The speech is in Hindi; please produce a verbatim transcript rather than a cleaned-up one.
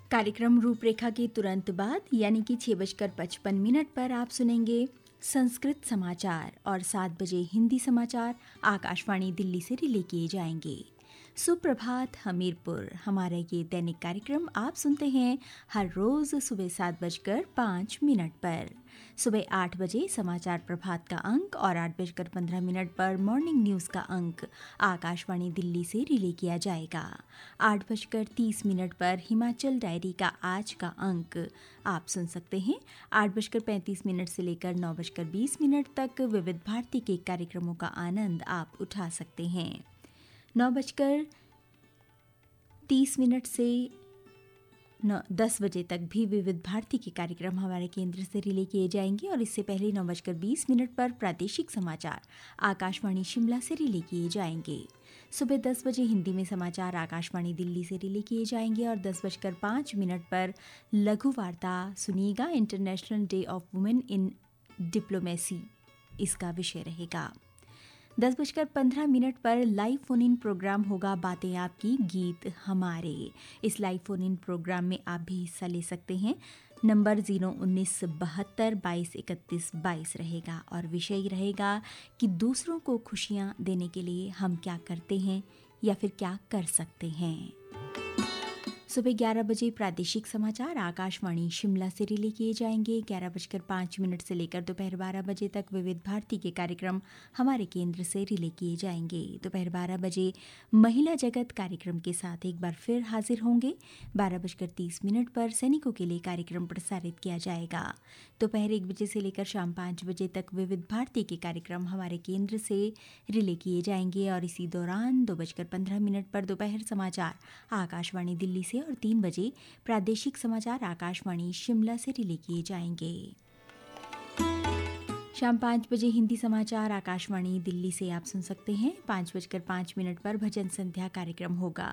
कार्यक्रम रूपरेखा के तुरंत बाद यानी कि छः बजकर पचपन मिनट पर आप सुनेंगे संस्कृत समाचार और सात बजे हिंदी समाचार आकाशवाणी दिल्ली से रिले किए जाएंगे। सुप्रभात हमीरपुर हमारा ये दैनिक कार्यक्रम आप सुनते हैं हर रोज सुबह सात बजकर पाँच मिनट पर। सुबह आठ बजे समाचार प्रभात का अंक और आठ बजकर पंद्रह मिनट पर मॉर्निंग न्यूज़ का अंक आकाशवाणी दिल्ली से रिले किया जाएगा। आठ बजकर तीस मिनट पर हिमाचल डायरी का आज का अंक आप सुन सकते हैं। आठ बजकर पैंतीस मिनट से लेकर नौ बजकर बीस मिनट तक विविध भारती के कार्यक्रमों का आनंद आप उठा सकते हैं। नौ बजकर तीस मिनट से नौ दस बजे तक भी विविध भारती के कार्यक्रम हमारे केंद्र से रिले किए जाएंगे और इससे पहले नौ बजकर बीस मिनट पर प्रादेशिक समाचार आकाशवाणी शिमला से रिले किए जाएंगे। सुबह दस बजे हिंदी में समाचार आकाशवाणी दिल्ली से रिले किए जाएंगे और दस बजकर पाँच मिनट पर लघु वार्ता सुनिएगा। International day of women in diplomacy इसका विषय रहेगा। दस बजकर पंद्रह मिनट पर लाइव फोन इन प्रोग्राम होगा बातें आपकी गीत हमारे। इस लाइव फोन इन प्रोग्राम में आप भी हिस्सा ले सकते हैं। नंबर जीरो उन्नीस बहत्तर बाईस इकतीस बाईस रहेगा और विषय रहेगा कि दूसरों को खुशियाँ देने के लिए हम क्या करते हैं या फिर क्या कर सकते हैं। सुबह ग्यारह बजे प्रादेशिक समाचार आकाशवाणी शिमला से रिले किए जाएंगे। ग्यारह बजकर पाँच मिनट से लेकर दोपहर बारह बजे तक विविध भारती के कार्यक्रम हमारे केंद्र से रिले किए जाएंगे। दोपहर बारह बजे महिला जगत कार्यक्रम के साथ एक बार फिर हाजिर होंगे। बारह बजकर तीस मिनट पर सैनिकों के लिए कार्यक्रम प्रसारित किया जाएगा। दोपहर एक बजे से लेकर शाम पाँच बजे तक विविध भारती के कार्यक्रम हमारे केंद्र से रिले किए जाएंगे और इसी दौरान दो बजकर पंद्रह मिनट पर दोपहर समाचार आकाशवाणी दिल्ली से और तीन बजे प्रादेशिक समाचार आकाशवाणी शिमला से रिले किए जाएंगे। शाम पाँच बजे हिंदी समाचार आकाशवाणी दिल्ली से आप सुन सकते हैं। पाँच बजकर पाँच मिनट पर भजन संध्या कार्यक्रम होगा।